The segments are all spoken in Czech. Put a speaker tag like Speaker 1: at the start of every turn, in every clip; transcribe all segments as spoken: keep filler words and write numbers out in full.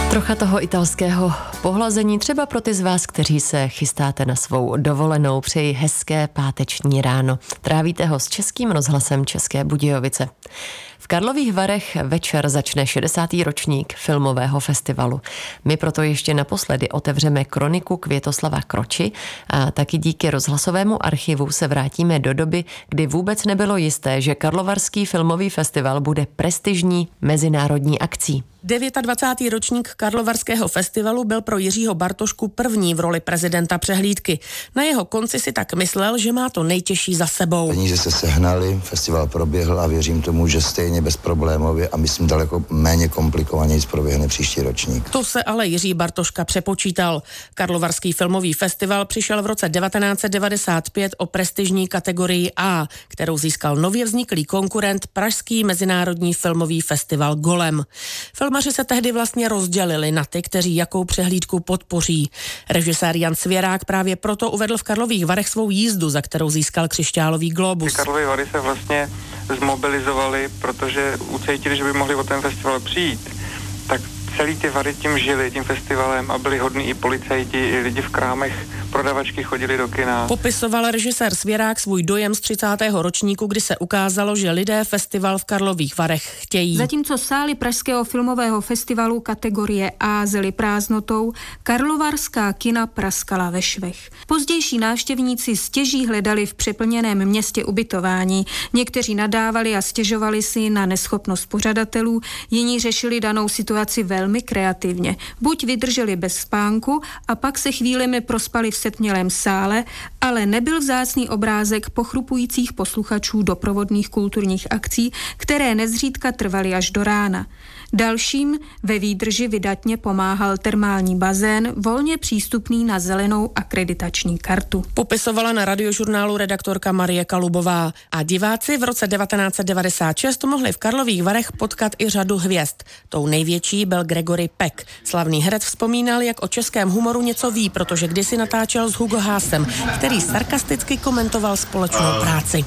Speaker 1: Trocha toho italského pohlazení třeba pro ty z vás, kteří se chystáte na svou dovolenou. Přeji hezké páteční ráno. Trávíte ho s Českým rozhlasem České Budějovice. V Karlových Varech večer začne šedesátý ročník filmového festivalu. My proto ještě naposledy otevřeme kroniku Květoslava Kroči a taky díky rozhlasovému archivu se vrátíme do doby, kdy vůbec nebylo jisté, že Karlovarský filmový festival bude prestižní mezinárodní akcí.
Speaker 2: dvacátý devátý ročník Karlovarského festivalu byl pro Jiřího Bartošku první v roli prezidenta přehlídky. Na jeho konci si tak myslel, že má to nejtěžší za sebou.
Speaker 3: Peníze se sehnaly, festival proběhl a věřím tomu, že stejně bezproblémově a myslím daleko méně komplikovaně proběhne příští ročník.
Speaker 2: To se ale Jiří Bartoška přepočítal. Karlovarský filmový festival přišel v roce devatenáct set devadesát pět o prestižní kategorii A, kterou získal nově vzniklý konkurent Pražský mezinárodní filmový festival Golem. Filmaři se tehdy vlastně rozdělili na ty, kteří jakou přehlídku podpoří. Režisér Jan Svěrák právě proto uvedl v Karlových Varech svou jízdu, za kterou získal křišťálový glóbus.
Speaker 4: Karlovy Vary se vlastně zmobilizovali, protože ucítili, že by mohli o ten festival přijít. Tak celý ty Vary tím žili, tím festivalem a byli hodní i policajti, i lidi v krámech, prodavačky chodili do kina.
Speaker 2: Popisoval režisér Svěrák svůj dojem z třicátého ročníku, kdy se ukázalo, že lidé festival v Karlových Varech chtějí.
Speaker 5: Zatímco sály Pražského filmového festivalu kategorie A zely prázdnotou, karlovarská kina praskala ve švech. Pozdější návštěvníci stěží hledali v přeplněném městě ubytování. Někteří nadávali a stěžovali si na neschopnost pořadatelů, jiní řešili danou situaci velmi kreativně. Buď vydrželi bez spánku a pak se chvílemi prospali v setmělém sále, ale nebyl vzácný obrázek pochrupujících posluchačů doprovodných kulturních akcí, které nezřídka trvaly až do rána. Dalším ve výdrži vydatně pomáhal termální bazén, volně přístupný na zelenou akreditační kartu.
Speaker 2: Popisovala na radiožurnálu redaktorka Marie Kalubová. A diváci v roce devatenáct set devadesát šest mohli v Karlových Varech potkat i řadu hvězd. Tou největší byl Gregory Peck. Slavný herec vzpomínal, jak o českém humoru něco ví, protože kdysi natáčel s Hugo Haasem, který sarkasticky komentoval společnou uh, práci.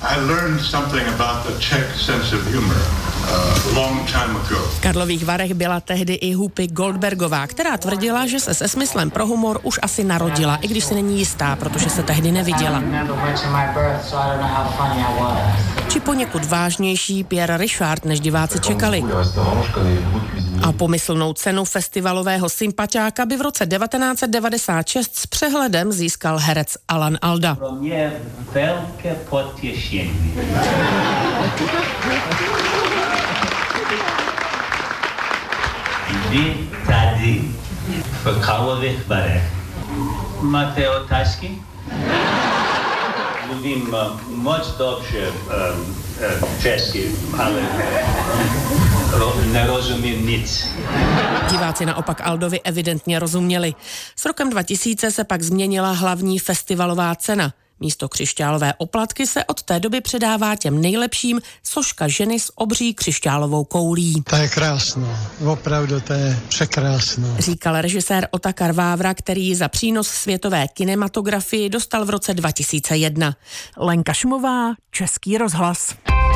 Speaker 2: V Karlových Varech byla tehdy i Whoopi Goldbergová, která tvrdila, že se se smyslem pro humor už asi narodila, i když si není jistá, protože se tehdy neviděla. Či poněkud vážnější Pierre Richard, než diváci čekali. A pomyslnou cenu festivalového sympatiáka by v roce devatenáct set devadesát šest s přehledem získal herec Alan Alda.
Speaker 6: Pro mě velké potěšení. Vy tady v Karlových Varech máte otázky? Mluvím moc dobře um, česky, ale nerozumím nic.
Speaker 2: Diváci naopak Aldovi evidentně rozuměli. S rokem dva tisíce se pak změnila hlavní festivalová cena. Místo křišťálové oplatky se od té doby předává těm nejlepším soška ženy s obří křišťálovou koulí.
Speaker 7: To je krásno, opravdu to je překrásno.
Speaker 2: Říkal režisér Otakar Vávra, který za přínos světové kinematografii dostal v roce dva tisíce jedna. Lenka Šumová, Český rozhlas.